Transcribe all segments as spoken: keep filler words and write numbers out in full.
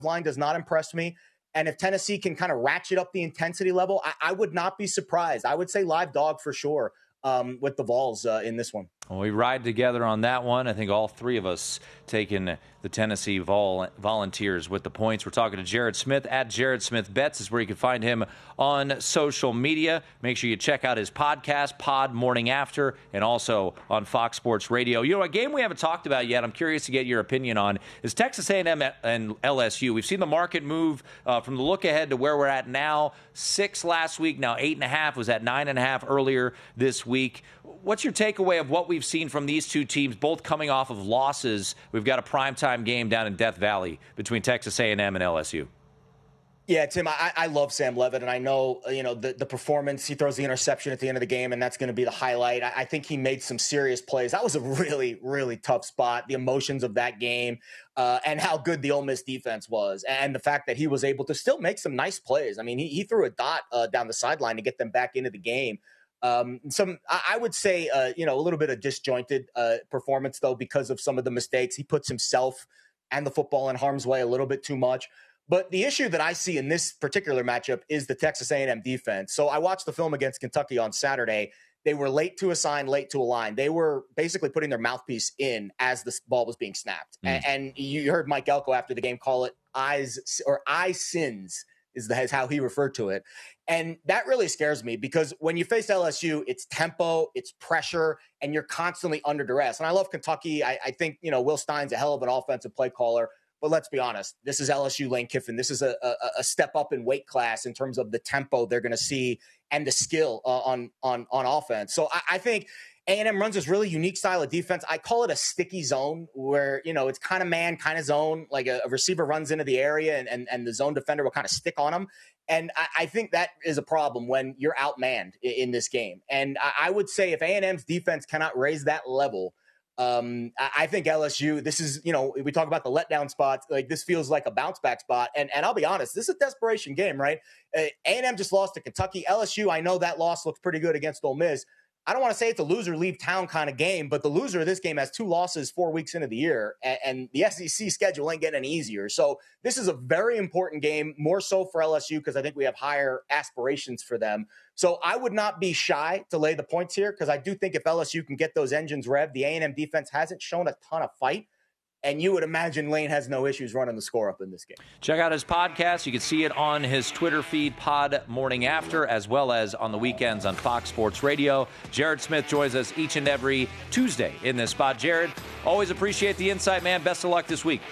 line does not impress me. And if Tennessee can kind of ratchet up the intensity level, I, I would not be surprised. I would say live dog for sure um, with the Vols uh, in this one. Well, we ride together on that one. I think all three of us taking the Tennessee Vol- Volunteers with the points. We're talking to Jared Smith at Jared Smith Bets is where you can find him on social media. Make sure you check out his podcast, Pod Morning After, and also on Fox Sports Radio. You know, a game we haven't talked about yet, I'm curious to get your opinion on, is Texas A and M and L S U. We've seen the market move uh, from the look ahead to where we're at now. Six last week, now eight and a half, was at nine and a half earlier this week. What's your takeaway of what we've seen from these two teams, both coming off of losses? We've got a primetime game down in Death Valley between Texas A and M and L S U. Yeah, Tim, I, I love Sam Levitt, and I know, you know, the, the performance. He throws the interception at the end of the game, and that's going to be the highlight. I, I think he made some serious plays. That was a really, really tough spot. The emotions of that game uh, and how good the Ole Miss defense was, and the fact that he was able to still make some nice plays. I mean, he, he threw a dot uh, down the sideline to get them back into the game. Um, some, I would say, uh, you know, a little bit of disjointed uh, performance, though, because of some of the mistakes. He puts himself and the football in harm's way a little bit too much. But the issue that I see in this particular matchup is the Texas A and M defense. So I watched the film against Kentucky on Saturday. They were late to assign, late to align. They were basically putting their mouthpiece in as the ball was being snapped. Mm. And, and you heard Mike Elko after the game call it eyes or eye sins is, the, is how he referred to it. And that really scares me because when you face L S U, it's tempo, it's pressure, and you're constantly under duress. And I love Kentucky. I, I think, you know, Will Stein's a hell of an offensive play caller. But let's be honest, this is L S U Lane Kiffin. This is a, a, a step up in weight class in terms of the tempo they're going to see and the skill uh, on, on, on offense. So I, I think A and M runs this really unique style of defense. I call it a sticky zone where, you know, it's kind of man, kind of zone, like a, a receiver runs into the area and, and, and the zone defender will kind of stick on them. And I, I think that is a problem when you're outmanned in, in this game. And I, I would say if A and M's defense cannot raise that level, Um, I think L S U, this is, you know, we talk about the letdown spots, like this feels like a bounce back spot. And and I'll be honest, this is a desperation game, right? Uh, A and M just lost to Kentucky. L S U, I know that loss looks pretty good against Ole Miss. I don't want to say it's a loser leave town kind of game, but the loser of this game has two losses four weeks into the year, and, and the S E C schedule ain't getting any easier. So this is a very important game, more so for L S U because I think we have higher aspirations for them. So I would not be shy to lay the points here because I do think if L S U can get those engines revved, the A and M defense hasn't shown a ton of fight. And you would imagine Lane has no issues running the score up in this game. Check out his podcast. You can see it on his Twitter feed, Pod Morning After, as well as on the weekends on Fox Sports Radio. Jared Smith joins us each and every Tuesday in this spot. Jared, always appreciate the insight, man. Best of luck this week.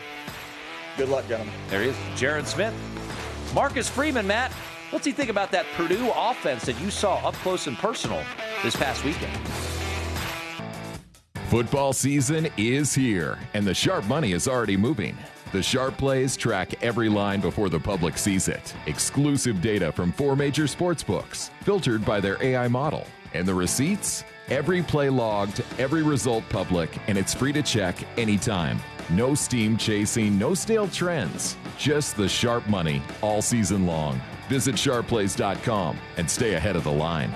Good luck, gentlemen. There he is, Jared Smith. Marcus Freeman, Matt, what's he think about that Purdue offense that you saw up close and personal this past weekend? Football season is here, and the sharp money is already moving. The Sharp Plays track every line before the public sees it. Exclusive data from four major sports books, filtered by their A I model. And the receipts? Every play logged, every result public, and it's free to check anytime. No steam chasing, no stale trends. Just the sharp money all season long. Visit sharp plays dot com and stay ahead of the line.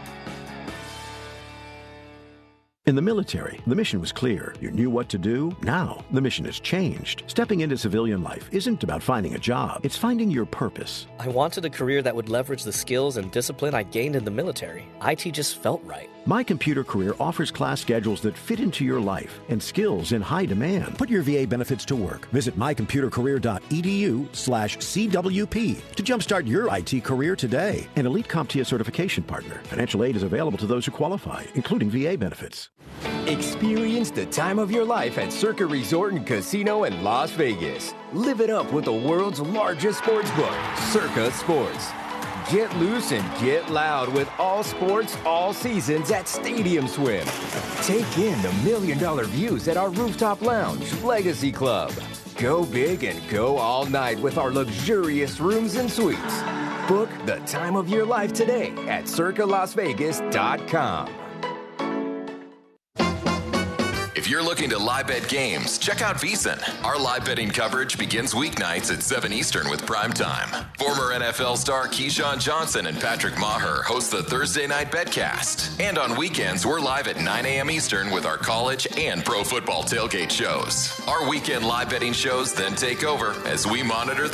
In the military, the mission was clear. You knew what to do. Now, the mission has changed. Stepping into civilian life isn't about finding a job. It's finding your purpose. I wanted a career that would leverage the skills and discipline I gained in the military. I T just felt right. My Computer Career offers class schedules that fit into your life and skills in high demand. Put your V A benefits to work. Visit my computer career dot e d u slash C W P to jumpstart your I T career today. An elite CompTIA certification partner. Financial aid is available to those who qualify, including V A benefits. Experience the time of your life at Circa Resort and Casino in Las Vegas. Live it up with the world's largest sports book, Circa Sports. Get loose and get loud with all sports, all seasons at Stadium Swim. Take in the million dollar views at our rooftop lounge, Legacy Club. Go big and go all night with our luxurious rooms and suites. Book the time of your life today at circa las vegas dot com. If you're looking to live bet games, check out VSiN. Our live betting coverage begins weeknights at seven Eastern with Prime Time. Former N F L star Keyshawn Johnson and Patrick Maher host the Thursday Night Betcast. And on weekends, we're live at nine a.m. Eastern with our college and pro football tailgate shows. Our weekend live betting shows then take over as we monitor the